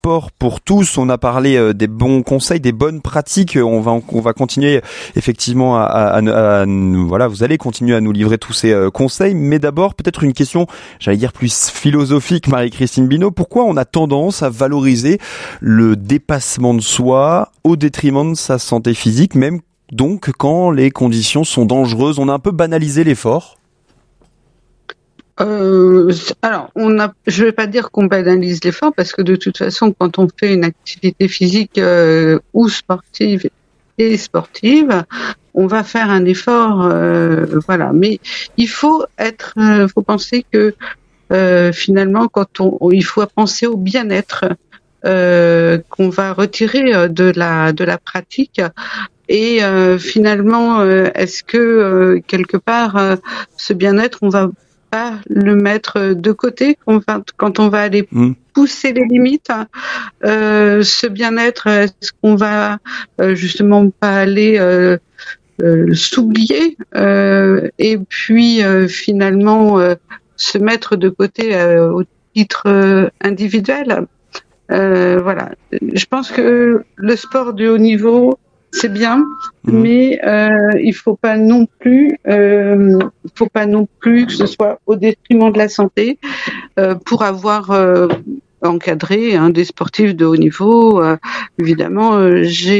sport pour tous. On a parlé des bons conseils, des bonnes pratiques. On va continuer effectivement voilà, vous allez continuer à nous livrer tous ces conseils. Mais d'abord, peut-être une question, j'allais dire plus philosophique, Marie-Christine Binot. Pourquoi on a tendance à valoriser le dépassement de soi au détriment de sa santé physique, même donc quand les conditions sont dangereuses? On a un peu banalisé l'effort. Alors, je vais pas dire qu'on banalise l'effort parce que de toute façon, quand on fait une activité physique ou sportive et sportive, on va faire un effort, voilà. Mais il faut penser que finalement, il faut penser au bien-être qu'on va retirer de la pratique. Et finalement, est-ce que quelque part, ce bien-être, on va pas le mettre de côté quand on va aller pousser les limites, ce bien-être, est-ce qu'on va justement pas aller s'oublier et puis finalement se mettre de côté au titre individuel. Voilà. Je pense que le sport de haut niveau, c'est bien, mais il faut pas non plus que ce soit au détriment de la santé pour avoir encadré des sportifs de haut niveau. Évidemment,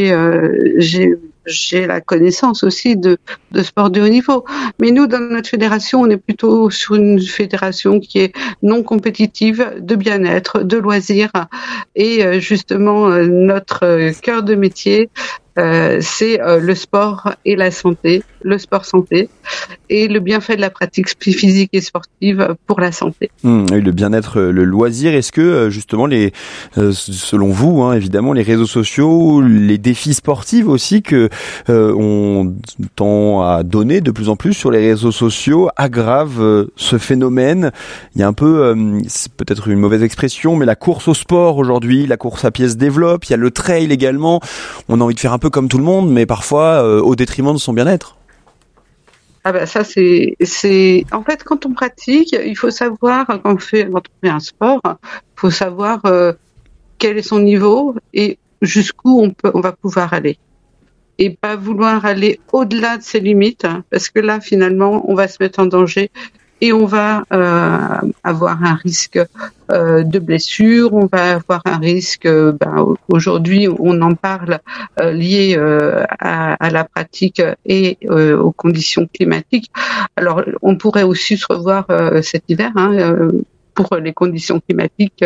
j'ai la connaissance aussi de sport de haut niveau. Mais nous, dans notre fédération, on est plutôt sur une fédération qui est non compétitive, de bien-être, de loisirs. Et justement, notre cœur de métier, c'est le sport et la santé, le sport santé et le bienfait de la pratique physique et sportive pour la santé. Oui, le bien-être, le loisir. Est-ce que justement selon vous, évidemment, les réseaux sociaux, les défis sportifs aussi que on tend à donner de plus en plus sur les réseaux sociaux aggravent ce phénomène? Il y a un peu, c'est peut-être une mauvaise expression, mais la course au sport aujourd'hui, la course à pied se développe. Il y a le trail également. On a envie de faire un peu comme tout le monde, mais parfois au détriment de son bien-être. Ah ben ça c'est en fait quand on pratique, il faut savoir quand on fait un sport, il faut savoir quel est son niveau et jusqu'où on va pouvoir aller. Et pas vouloir aller au-delà de ses limites, parce que là finalement on va se mettre en danger et on va avoir un risque de blessure, on va avoir un risque, aujourd'hui on en parle, lié à la pratique et aux conditions climatiques. Alors on pourrait aussi se revoir cet hiver pour les conditions climatiques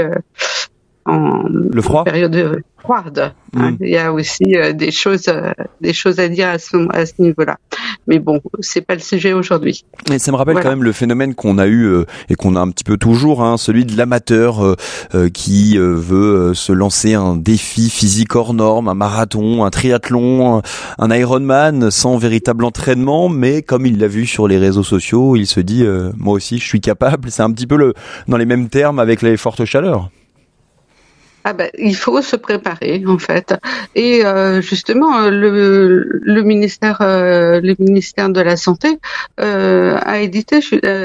le froid, en période froide. Il y a aussi des choses à dire à ce niveau-là. Mais bon, c'est pas le sujet aujourd'hui. Et ça me rappelle quand même le phénomène qu'on a eu et qu'on a un petit peu toujours, celui de l'amateur qui veut se lancer un défi physique hors norme, un marathon, un triathlon, un Ironman sans véritable entraînement, mais comme il l'a vu sur les réseaux sociaux, il se dit moi aussi je suis capable. C'est un petit peu dans les mêmes termes avec les fortes chaleurs. Il faut se préparer en fait, et justement le ministère de la Santé a édité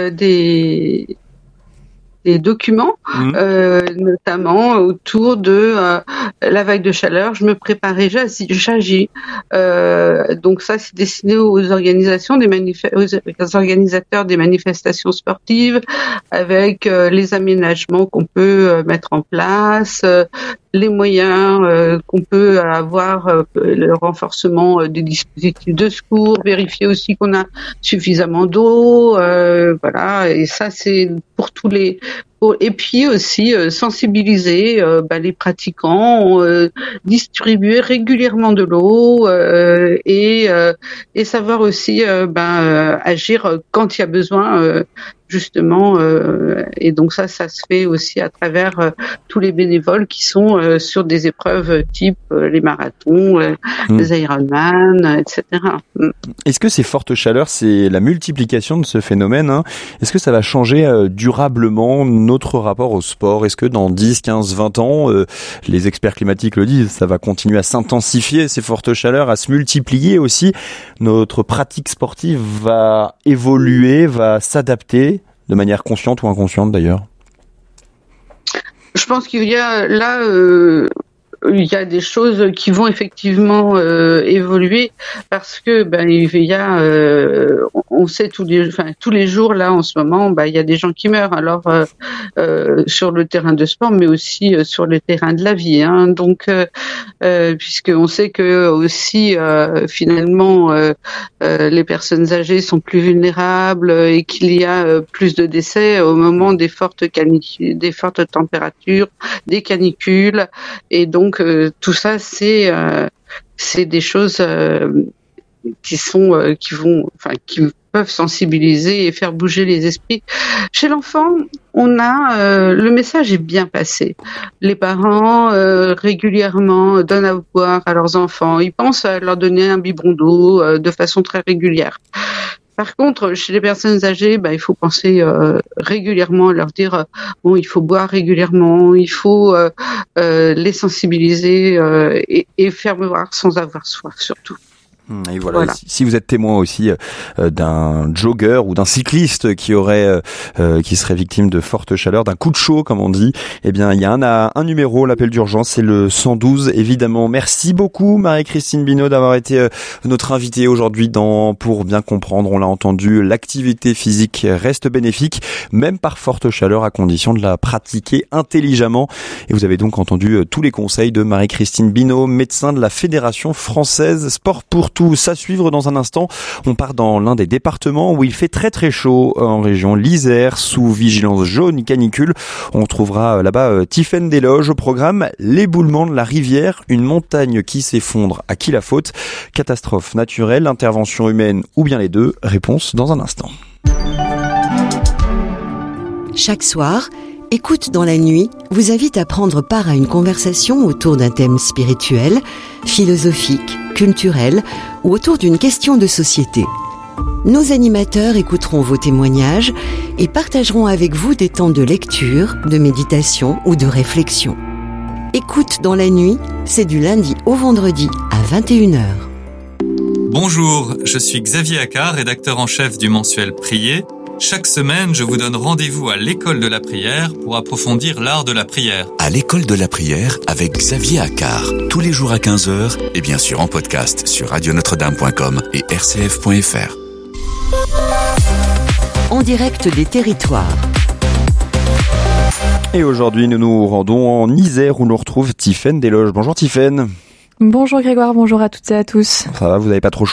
des documents, notamment autour de la vague de chaleur. Je me préparais, j'agis. Donc ça, c'est destiné aux organisateurs des manifestations sportives, avec les aménagements qu'on peut mettre en place, les moyens qu'on peut avoir, le renforcement des dispositifs de secours, vérifier aussi qu'on a suffisamment d'eau, voilà. Et ça, c'est pour tous les. Et puis aussi sensibiliser les pratiquants, distribuer régulièrement de l'eau et savoir aussi agir quand il y a besoin. Justement, et donc ça se fait aussi à travers tous les bénévoles qui sont sur des épreuves type les marathons, les Ironman, etc. Est-ce que ces fortes chaleurs, c'est la multiplication de ce phénomène, est-ce que ça va changer durablement notre rapport au sport? Est-ce que dans 10, 15, 20 ans, les experts climatiques le disent, ça va continuer à s'intensifier, ces fortes chaleurs, à se multiplier aussi? Notre pratique sportive va évoluer, va s'adapter de manière consciente ou inconsciente d'ailleurs? Je pense qu'il y a là, il y a des choses qui vont effectivement évoluer parce que il y a, on sait tous les jours là en ce moment, il y a des gens qui meurent. Alors sur le terrain de sport, mais aussi sur le terrain de la vie. Hein. Donc, puisque on sait que aussi finalement les personnes âgées sont plus vulnérables et qu'il y a plus de décès au moment des fortes températures, des canicules, et donc tout ça c'est des choses qui peuvent sensibiliser et faire bouger les esprits. Chez l'enfant, le message est bien passé. Les parents régulièrement donnent à boire à leurs enfants. Ils pensent à leur donner un biberon d'eau de façon très régulière. Par contre, chez les personnes âgées, il faut penser régulièrement, leur dire il faut boire régulièrement, il faut les sensibiliser et faire boire sans avoir soif surtout. Et voilà. Si vous êtes témoin aussi d'un jogger ou d'un cycliste qui serait victime de forte chaleur, d'un coup de chaud comme on dit, eh bien il y a un numéro, l'appel d'urgence, c'est le 112 évidemment. Merci beaucoup Marie-Christine Binot d'avoir été notre invitée aujourd'hui pour bien comprendre, on l'a entendu, l'activité physique reste bénéfique même par forte chaleur à condition de la pratiquer intelligemment. Et vous avez donc entendu tous les conseils de Marie-Christine Binot, médecin de la Fédération française Sport pour tous. À suivre dans un instant, on part dans l'un des départements où il fait très très chaud en région l'Isère, sous vigilance jaune canicule. On trouvera là-bas Tiffaine Desloges au programme l'éboulement de la rivière, une montagne qui s'effondre, à qui la faute? Catastrophe naturelle, intervention humaine ou bien les deux? Réponse dans un instant. Chaque soir, Écoute dans la nuit vous invite à prendre part à une conversation autour d'un thème spirituel, philosophique, culturel ou autour d'une question de société. Nos animateurs écouteront vos témoignages et partageront avec vous des temps de lecture, de méditation ou de réflexion. Écoute dans la nuit, c'est du lundi au vendredi à 21h. Bonjour, je suis Xavier Accard, rédacteur en chef du mensuel Prier. Chaque semaine, je vous donne rendez-vous à l'école de la prière pour approfondir l'art de la prière. À l'école de la prière avec Xavier Accard, tous les jours à 15h et bien sûr en podcast sur radionotre-dame.com et rcf.fr. En direct des territoires. Et aujourd'hui, nous nous rendons en Isère où l'on retrouve Tiffaine Desloges. Bonjour Tiffaine. Bonjour Grégoire, bonjour à toutes et à tous. Ça va, vous n'avez pas trop chaud ?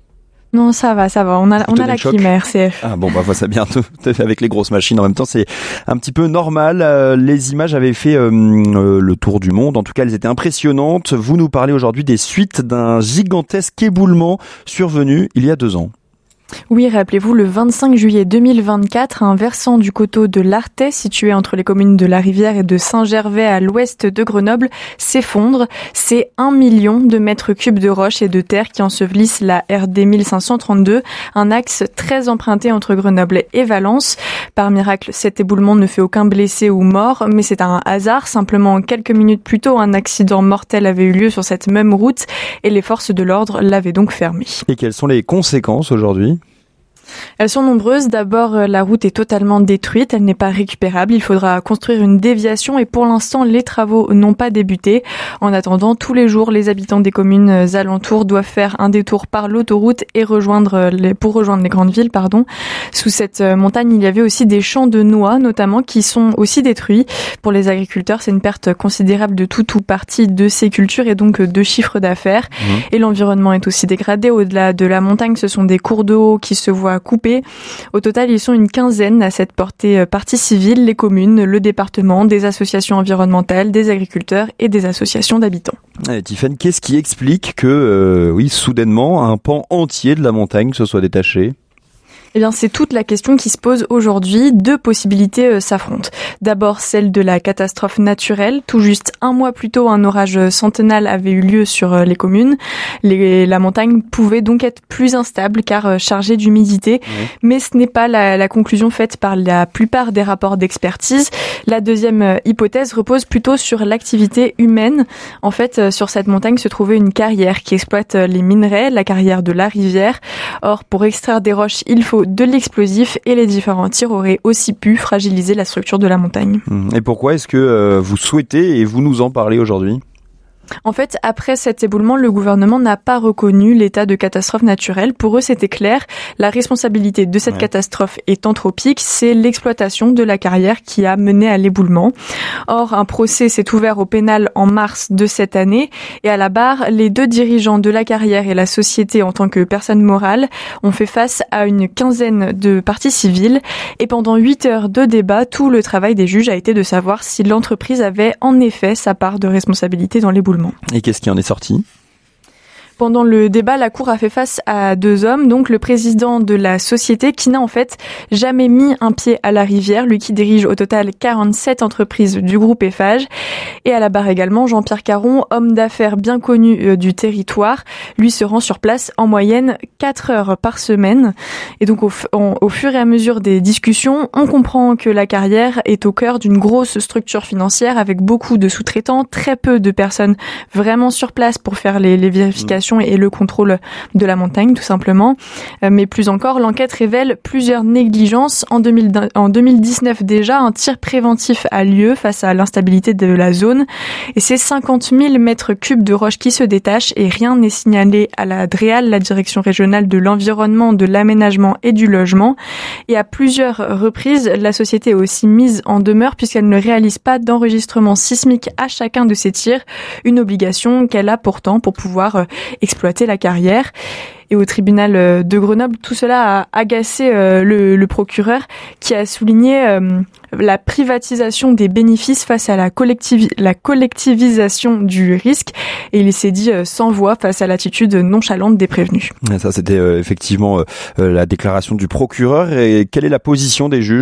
Non, ça va, on a la clim à RCF. Ah bon, ça bientôt avec les grosses machines en même temps, c'est un petit peu normal. Les images avaient fait le tour du monde, en tout cas elles étaient impressionnantes. Vous nous parlez aujourd'hui des suites d'un gigantesque éboulement survenu il y a 2 ans. Oui, rappelez-vous, le 25 juillet 2024, un versant du coteau de l'Artais, situé entre les communes de La Rivière et de Saint-Gervais à l'ouest de Grenoble, s'effondre. C'est 1 million de mètres cubes de roches et de terre qui ensevelissent la RD 1532, un axe très emprunté entre Grenoble et Valence. Par miracle, cet éboulement ne fait aucun blessé ou mort, mais c'est un hasard. Simplement, quelques minutes plus tôt, un accident mortel avait eu lieu sur cette même route et les forces de l'ordre l'avaient donc fermé. Et quelles sont les conséquences aujourd'hui ? Elles sont nombreuses. D'abord, la route est totalement détruite, elle n'est pas récupérable. Il faudra construire une déviation et pour l'instant, les travaux n'ont pas débuté. En attendant, tous les jours, les habitants des communes alentours doivent faire un détour par l'autoroute et pour rejoindre les grandes villes. Sous cette montagne, il y avait aussi des champs de noix, notamment, qui sont aussi détruits. Pour les agriculteurs, c'est une perte considérable de tout ou partie de ces cultures et donc de chiffre d'affaires. Et l'environnement est aussi dégradé. Au-delà de la montagne, ce sont des cours d'eau qui se voient coupés. Au total, ils sont une quinzaine à s'être portés partie civile, les communes, le département, des associations environnementales, des agriculteurs et des associations d'habitants. Tiffaine, qu'est-ce qui explique que, soudainement, un pan entier de la montagne se soit détaché ? Eh bien, c'est toute la question qui se pose aujourd'hui. 2 possibilités s'affrontent. D'abord, celle de la catastrophe naturelle. Tout juste 1 mois plus tôt, un orage centennal avait eu lieu sur les communes. La montagne pouvait donc être plus instable car chargée d'humidité. Mais ce n'est pas la conclusion faite par la plupart des rapports d'expertise. La deuxième hypothèse repose plutôt sur l'activité humaine. En fait, sur cette montagne se trouvait une carrière qui exploite les minerais, la carrière de La Rivière. Or, pour extraire des roches, il faut niveau de l'explosif et les différents tirs auraient aussi pu fragiliser la structure de la montagne. Et pourquoi est-ce que vous souhaitez et vous nous en parlez aujourd'hui ? En fait, après cet éboulement, le gouvernement n'a pas reconnu l'état de catastrophe naturelle. Pour eux, c'était clair. La responsabilité de cette catastrophe est anthropique. C'est l'exploitation de la carrière qui a mené à l'éboulement. Or, un procès s'est ouvert au pénal en mars de cette année. Et à la barre, les deux dirigeants de la carrière et la société en tant que personne morale ont fait face à une quinzaine de parties civiles. Et pendant 8 heures de débat, tout le travail des juges a été de savoir si l'entreprise avait en effet sa part de responsabilité dans l'éboulement. Et qu'est-ce qui en est sorti ? Pendant le débat, la Cour a fait face à 2 hommes, donc le président de la société qui n'a en fait jamais mis un pied à la rivière, lui qui dirige au total 47 entreprises du groupe Eiffage. Et à la barre également, Jean-Pierre Caron, homme d'affaires bien connu du territoire, lui se rend sur place en moyenne 4 heures par semaine. Et donc au fur et à mesure des discussions, on comprend que la carrière est au cœur d'une grosse structure financière avec beaucoup de sous-traitants, très peu de personnes vraiment sur place pour faire les vérifications et le contrôle de la montagne, tout simplement. Mais plus encore, l'enquête révèle plusieurs négligences. En 2019 déjà, un tir préventif a lieu face à l'instabilité de la zone. Et c'est 50 000 mètres cubes de roches qui se détachent et rien n'est signalé à la DREAL, la Direction régionale de l'environnement, de l'aménagement et du logement. Et à plusieurs reprises, la société est aussi mise en demeure puisqu'elle ne réalise pas d'enregistrement sismique à chacun de ses tirs, une obligation qu'elle a pourtant pour pouvoir exploiter la carrière. Et au tribunal de Grenoble, tout cela a agacé le procureur qui a souligné la privatisation des bénéfices face à la collectivisation du risque. Et il s'est dit sans voix face à l'attitude nonchalante des prévenus. Et ça, c'était effectivement la déclaration du procureur. Et quelle est la position des juges ?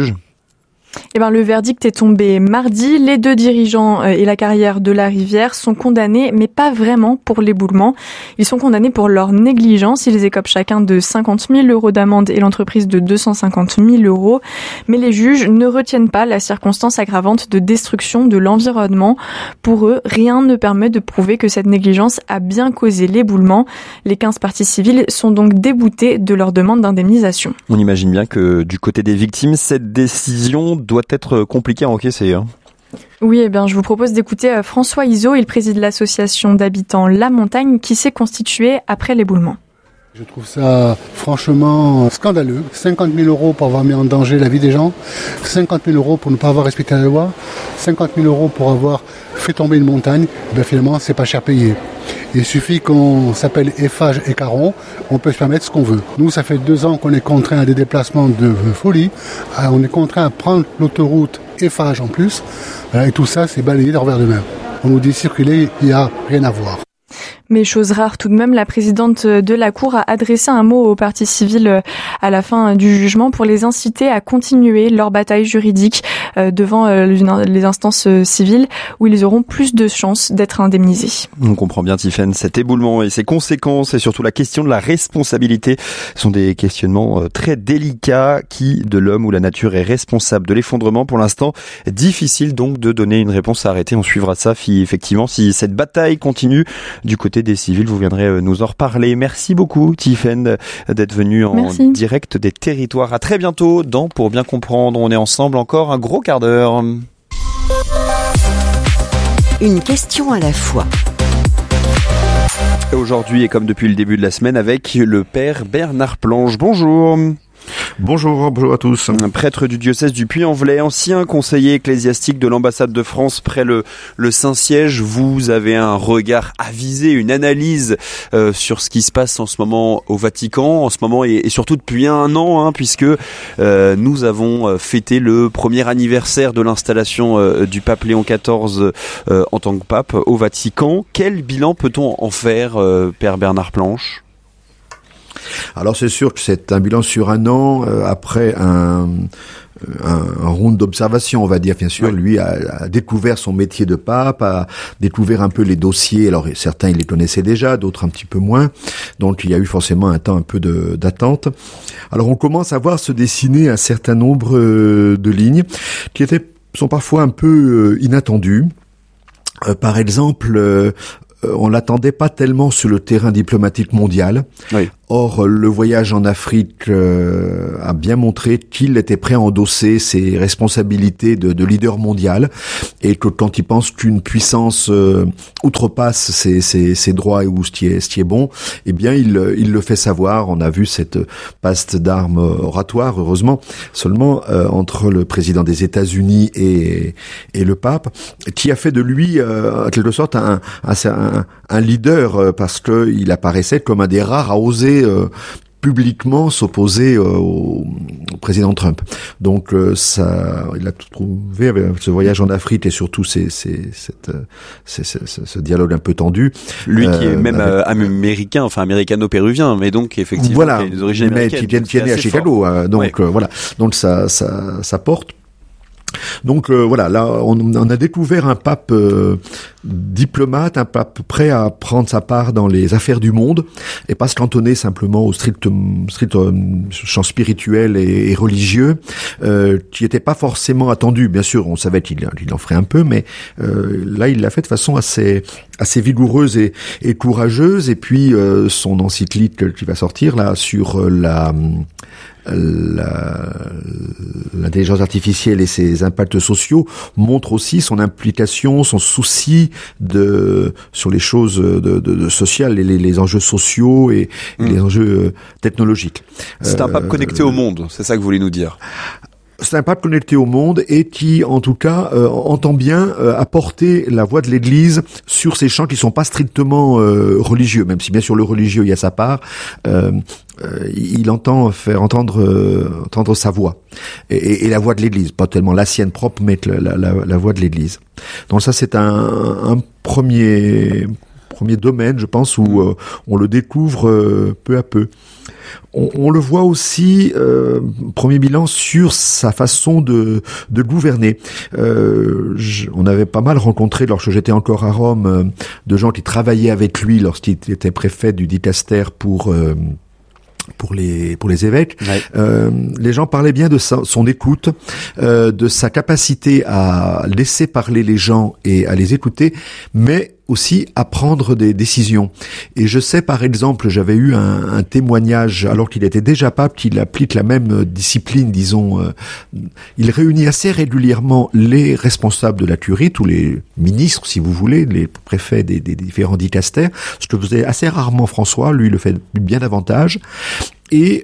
Le verdict est tombé mardi. Les 2 dirigeants et la carrière de la rivière sont condamnés, mais pas vraiment pour l'éboulement. Ils sont condamnés pour leur négligence. Ils écopent chacun de 50 000 € d'amende et l'entreprise de 250 000 €. Mais les juges ne retiennent pas la circonstance aggravante de destruction de l'environnement. Pour eux, rien ne permet de prouver que cette négligence a bien causé l'éboulement. Les 15 parties civiles sont donc déboutées de leur demande d'indemnisation. On imagine bien que du côté des victimes, cette décision doit être compliqué à encaisser. Oui, je vous propose d'écouter François Izot. Il préside l'association d'habitants La Montagne qui s'est constituée après l'éboulement. Je trouve ça franchement scandaleux. 50 000 € pour avoir mis en danger la vie des gens, 50 000 € pour ne pas avoir respecté la loi, 50 000 € pour avoir fait tomber une montagne. Finalement, c'est pas cher payé. Il suffit qu'on s'appelle Eiffage et Caron, on peut se permettre ce qu'on veut. Nous, ça fait 2 ans qu'on est contraint à des déplacements de folie. On est contraint à prendre l'autoroute Eiffage en plus. Et tout ça, c'est balayé de revers de main. On nous dit circuler, il n'y a rien à voir. Mais chose rare tout de même, la présidente de la Cour a adressé un mot aux parties civiles à la fin du jugement pour les inciter à continuer leur bataille juridique devant les instances civiles où ils auront plus de chances d'être indemnisés. On comprend bien, Tiffaine, cet éboulement et ses conséquences et surtout la question de la responsabilité sont des questionnements très délicats. Qui de l'homme ou la nature est responsable de l'effondrement? Pour l'instant, difficile donc de donner une réponse arrêtée. On suivra ça effectivement si cette bataille continue du côté des civils. Vous viendrez nous en reparler. Merci beaucoup, Tiffaine, d'être venue en direct des territoires. À très bientôt dans Pour bien comprendre. On est ensemble encore un gros quart d'heure. Une question à la fois. Aujourd'hui, et comme depuis le début de la semaine, avec le père Bernard Planche. Bonjour. Bonjour à tous. Prêtre du diocèse du Puy-en-Velay, ancien conseiller ecclésiastique de l'ambassade de France près le Saint-Siège. Vous avez un regard avisé, une analyse sur ce qui se passe en ce moment au Vatican, en ce moment et surtout depuis un an, puisque nous avons fêté le premier anniversaire de l'installation du pape Léon XIV en tant que pape au Vatican. Quel bilan peut-on en faire, père Bernard Planche ? Alors c'est sûr que c'est un bilan sur un an après un round d'observation, on va dire. Bien sûr, oui. Lui a découvert son métier de pape, a découvert un peu les dossiers. Alors certains il les connaissaient déjà, d'autres un petit peu moins. Donc il y a eu forcément un temps un peu d'attente. Alors on commence à voir se dessiner un certain nombre de lignes qui sont parfois un peu inattendues. Par exemple, on l'attendait pas tellement sur le terrain diplomatique mondial. Oui. Or, le voyage en Afrique a bien montré qu'il était prêt à endosser ses responsabilités de leader mondial, et que quand il pense qu'une puissance outrepasse ses droits ou ce qui est bon, eh bien il le fait savoir. On a vu cette passe d'armes oratoire, heureusement, seulement entre le président des États-Unis et le pape, qui a fait de lui en quelque sorte un leader, parce que il apparaissait comme un des rares à oser publiquement s'opposer au président Trump. Donc il a trouvé avec ce voyage en Afrique et surtout ce dialogue un peu tendu. Lui qui est même américain, enfin américano-péruvien, mais donc effectivement voilà, qui a des origines américaines. Mais qui est né à Chicago, voilà. Donc ça porte. Donc voilà, là on a découvert un pape diplomate, un pape prêt à prendre sa part dans les affaires du monde et pas se cantonner simplement au strict champ spirituel et religieux, qui n'était pas forcément attendu. Bien sûr, on savait qu'il en ferait un peu, mais là il l'a fait de façon assez vigoureuse et courageuse. Et puis son encyclique qui va sortir là sur l'intelligence artificielle et ses impacts sociaux montre aussi son implication, son souci sur les choses de sociales et les enjeux sociaux et les enjeux technologiques. C'est un pape connecté au monde, c'est ça que vous voulez nous dire? C'est un pape connecté au monde et qui, en tout cas, entend bien apporter la voix de l'Église sur ces champs qui sont pas strictement religieux, même si bien sûr le religieux y a sa part. Il entend faire entendre sa voix et la voix de l'Église, pas tellement la sienne propre, mais la voix de l'Église. Donc ça, c'est un premier domaine, je pense, où on le découvre peu à peu. On le voit aussi, premier bilan, sur sa façon de gouverner. On avait pas mal rencontré, lorsque j'étais encore à Rome, de gens qui travaillaient avec lui lorsqu'il était préfet du dicaster pour les évêques. Ouais. Les gens parlaient bien de son écoute, de sa capacité à laisser parler les gens et à les écouter, mais aussi à prendre des décisions. Et je sais, par exemple, j'avais eu un témoignage, alors qu'il était déjà pape, qu'il applique la même discipline, disons. Il réunit assez régulièrement les responsables de la curie, tous les ministres, si vous voulez, les préfets des différents dicastères, ce que faisait assez rarement François, lui il le fait bien davantage. Et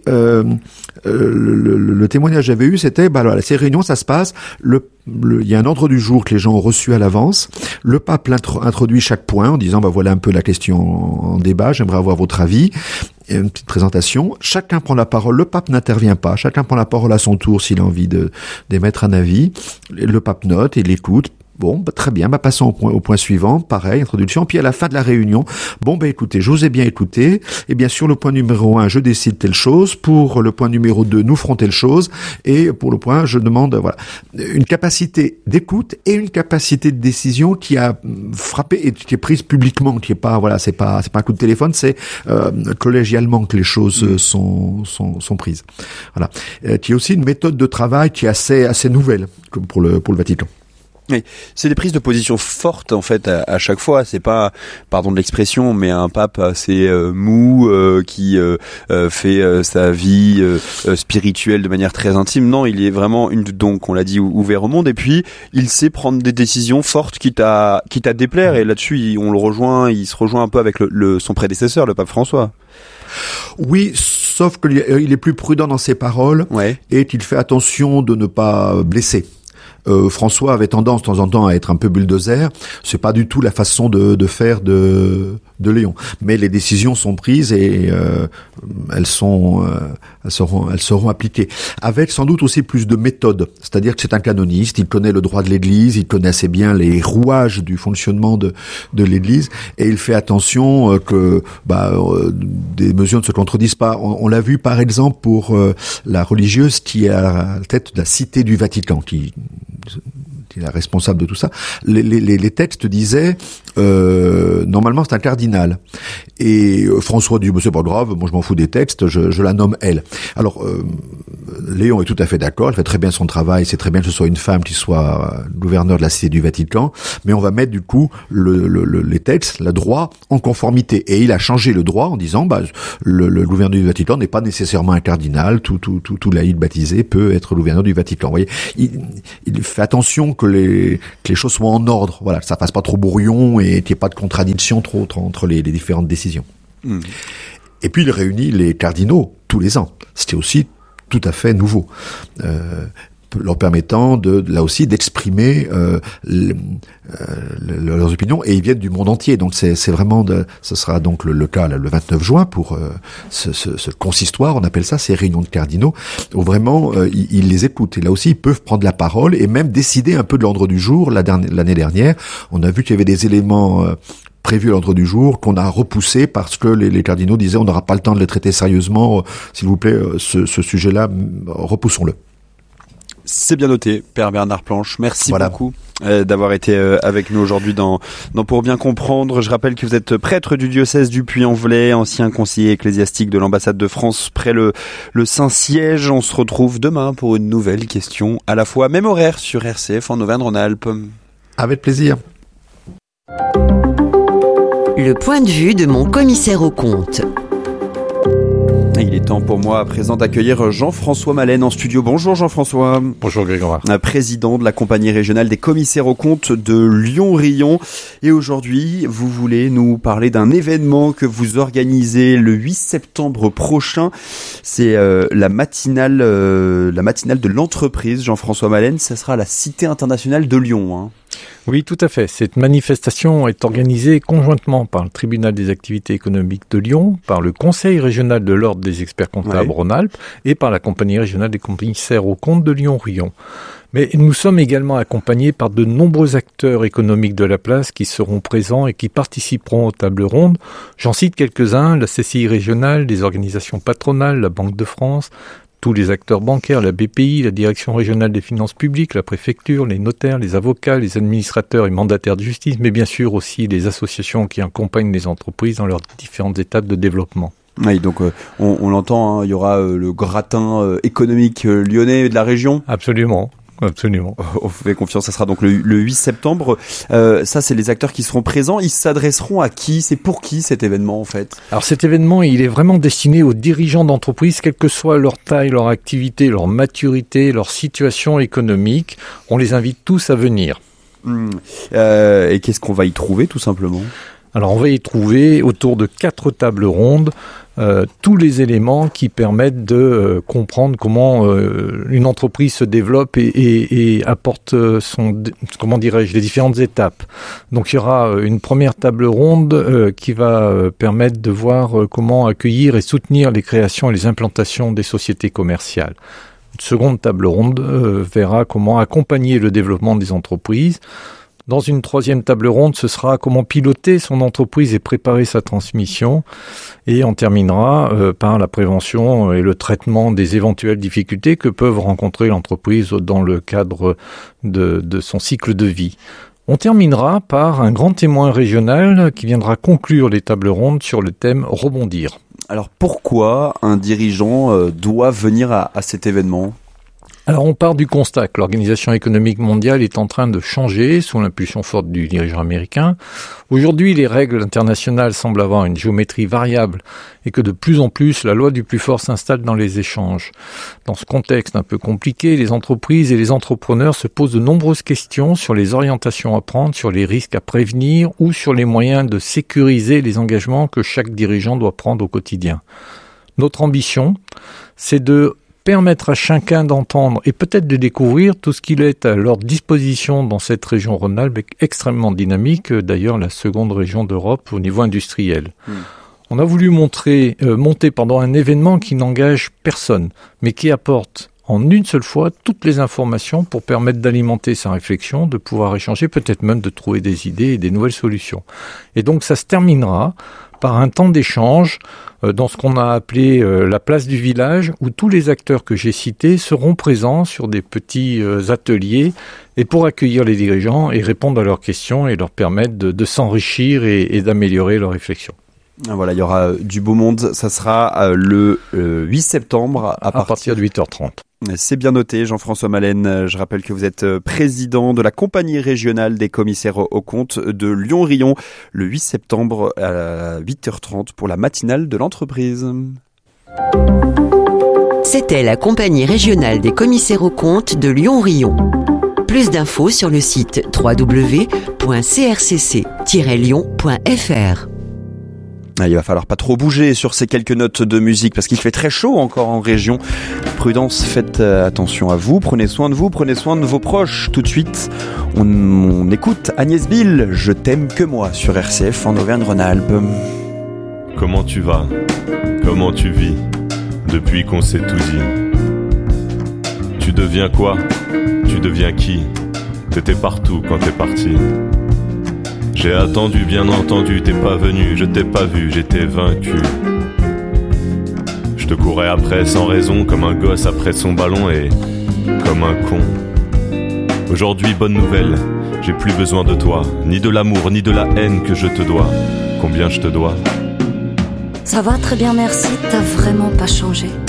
le témoignage que j'avais eu, c'était, ces réunions, ça se passe, il y a un ordre du jour que les gens ont reçu à l'avance, le pape introduit chaque point en disant, voilà un peu la question en débat, j'aimerais avoir votre avis, et une petite présentation, chacun prend la parole, le pape n'intervient pas, chacun prend la parole à son tour s'il a envie d'émettre un avis, le pape note et l'écoute. Bon, très bien, passons au point suivant, pareil, introduction, puis à la fin de la réunion, écoutez, je vous ai bien écouté, et bien sûr, le point numéro 1, je décide telle chose, pour le point numéro 2, nous ferons telle chose, et pour le point, je demande, voilà, une capacité d'écoute et une capacité de décision qui a frappé et qui est prise publiquement, qui est pas, voilà, c'est pas un coup de téléphone, c'est collégialement que les choses sont prises. Voilà. Qui est aussi une méthode de travail qui est assez nouvelle pour le Vatican. Oui, c'est des prises de position fortes en fait à chaque fois. C'est pas, pardon de l'expression, mais un pape assez mou qui fait sa vie spirituelle de manière très intime. Non, il est vraiment donc on l'a dit, ouvert au monde. Et puis il sait prendre des décisions fortes quitte à déplaire. Et là-dessus, il se rejoint un peu avec son prédécesseur, le pape François. Oui, sauf qu'il est plus prudent dans ses paroles, ouais, et qu'il fait attention de ne pas blesser. François avait tendance de temps en temps à être un peu bulldozer. C'est pas du tout la façon de faire de Léon. Mais les décisions sont prises et elles seront appliquées. Avec sans doute aussi plus de méthode. C'est-à-dire que c'est un canoniste, il connaît le droit de l'Église, il connaît assez bien les rouages du fonctionnement de l'Église et il fait attention que des mesures ne se contredisent pas. On l'a vu par exemple pour la religieuse qui est à la tête de la Cité du Vatican, qui est la responsable de tout ça. Les textes disaient normalement c'est un cardinal. Et François dit c'est pas grave, moi je m'en fous des textes, je la nomme elle. Alors Léon est tout à fait d'accord, elle fait très bien son travail, c'est très bien que ce soit une femme qui soit gouverneur de la Cité du Vatican, mais on va mettre du coup les textes, le droit en conformité. Et il a changé le droit en disant le gouverneur du Vatican n'est pas nécessairement un cardinal, tout laïc baptisé peut être gouverneur du Vatican. Vous voyez, il fait attention que les choses soient en ordre, voilà, que ça fasse pas trop brouillon et qu'il n'y ait pas de contradiction trop entre les différentes décisions. Et puis il réunit les cardinaux tous les ans. C'était aussi tout à fait nouveau, leur permettant là aussi d'exprimer leurs opinions, et ils viennent du monde entier. Donc c'est vraiment ce sera donc le cas le 29 juin pour ce consistoire, on appelle ça, ces réunions de cardinaux, où vraiment ils les écoutent. Et là aussi ils peuvent prendre la parole et même décider un peu de l'ordre du jour. L'année dernière, on a vu qu'il y avait des éléments prévu à l'ordre du jour, qu'on a repoussé parce que les cardinaux disaient on n'aura pas le temps de les traiter sérieusement, s'il vous plaît, ce sujet-là, repoussons-le. C'est bien noté, Père Bernard Planche. Merci beaucoup d'avoir été avec nous aujourd'hui dans Pour bien comprendre. Je rappelle que vous êtes prêtre du diocèse du Puy-en-Velay, ancien conseiller ecclésiastique de l'ambassade de France près le Saint-Siège. On se retrouve demain pour une nouvelle question, à la fois même horaire sur RCF en Auvergne-Rhône-Alpes. Avec plaisir. Le point de vue de mon commissaire aux comptes. Il est temps pour moi à présent d'accueillir Jean-François Malène en studio. Bonjour Jean-François. Bonjour Grégoire. Président de la compagnie régionale des commissaires aux comptes de Lyon-Rion. Et aujourd'hui, vous voulez nous parler d'un événement que vous organisez le 8 septembre prochain. C'est la matinale de l'entreprise. Jean-François Malène, ça sera à la Cité internationale de Lyon, hein. Oui, tout à fait. Cette manifestation est organisée conjointement par le Tribunal des activités économiques de Lyon, par le Conseil régional de l'Ordre des experts comptables Rhône-Alpes et par la Compagnie régionale des commissaires aux comptes de Lyon-Rion. Mais nous sommes également accompagnés par de nombreux acteurs économiques de la place qui seront présents et qui participeront aux tables rondes. J'en cite quelques-uns, la CCI régionale, les organisations patronales, la Banque de France, tous les acteurs bancaires, la BPI, la Direction régionale des finances publiques, la préfecture, les notaires, les avocats, les administrateurs et mandataires de justice, mais bien sûr aussi les associations qui accompagnent les entreprises dans leurs différentes étapes de développement. Oui, donc on l'entend, hein, il y aura le gratin économique lyonnais de la région. Absolument. Absolument. On vous fait confiance, ça sera donc le 8 septembre. Ça, c'est les acteurs qui seront présents. Ils s'adresseront à qui ? C'est pour qui cet événement en fait ? Alors cet événement, il est vraiment destiné aux dirigeants d'entreprise, quelle que soit leur taille, leur activité, leur maturité, leur situation économique. On les invite tous à venir. Et qu'est-ce qu'on va y trouver tout simplement ? Alors on va y trouver autour de 4 tables rondes tous les éléments qui permettent de comprendre comment une entreprise se développe et apporte les différentes étapes. Donc il y aura une première table ronde qui va permettre de voir comment accueillir et soutenir les créations et les implantations des sociétés commerciales. Une seconde table ronde verra comment accompagner le développement des entreprises. Dans une troisième table ronde, ce sera comment piloter son entreprise et préparer sa transmission. Et on terminera par la prévention et le traitement des éventuelles difficultés que peuvent rencontrer l'entreprise dans le cadre de son cycle de vie. On terminera par un grand témoin régional qui viendra conclure les tables rondes sur le thème « Rebondir ». Alors pourquoi un dirigeant doit venir à cet événement ? Alors on part du constat que l'Organisation économique mondiale est en train de changer sous l'impulsion forte du dirigeant américain. Aujourd'hui, les règles internationales semblent avoir une géométrie variable et que de plus en plus, la loi du plus fort s'installe dans les échanges. Dans ce contexte un peu compliqué, les entreprises et les entrepreneurs se posent de nombreuses questions sur les orientations à prendre, sur les risques à prévenir ou sur les moyens de sécuriser les engagements que chaque dirigeant doit prendre au quotidien. Notre ambition, c'est de permettre à chacun d'entendre et peut-être de découvrir tout ce qu'il est à leur disposition dans cette région Rhône-Alpes extrêmement dynamique, d'ailleurs la seconde région d'Europe au niveau industriel. On a voulu monter un événement qui n'engage personne, mais qui apporte en une seule fois toutes les informations pour permettre d'alimenter sa réflexion, de pouvoir échanger, peut-être même de trouver des idées et des nouvelles solutions. Et donc ça se terminera par un temps d'échange dans ce qu'on a appelé la place du village, où tous les acteurs que j'ai cités seront présents sur des petits ateliers et pour accueillir les dirigeants et répondre à leurs questions et leur permettre de s'enrichir et d'améliorer leur réflexion. Voilà, il y aura du beau monde. Ça sera le 8 septembre à partir de 8h30. C'est bien noté, Jean-François Malène. Je rappelle que vous êtes président de la compagnie régionale des commissaires aux comptes de Lyon-Rion, le 8 septembre à 8h30 pour la matinale de l'entreprise. C'était la compagnie régionale des commissaires aux comptes de Lyon-Rion. Plus d'infos sur le site www.crcc-lyon.fr. Il va falloir pas trop bouger sur ces quelques notes de musique parce qu'il fait très chaud encore en région. Prudence, faites attention à vous, prenez soin de vous, prenez soin de vos proches. Tout de suite, on écoute Agnès Bill, Je t'aime que moi sur RCF en Auvergne-Rhône-Alpes. Comment tu vas ? Comment tu vis ? Depuis qu'on s'est tout dit. Tu deviens quoi ? Tu deviens qui ? T'étais partout quand t'es parti. J'ai attendu, bien entendu, t'es pas venu, je t'ai pas vu, j'étais vaincu. Je te courais après sans raison, comme un gosse après son ballon et comme un con. Aujourd'hui, bonne nouvelle, j'ai plus besoin de toi, ni de l'amour, ni de la haine que je te dois. Combien je te dois ? Ça va très bien, merci, t'as vraiment pas changé.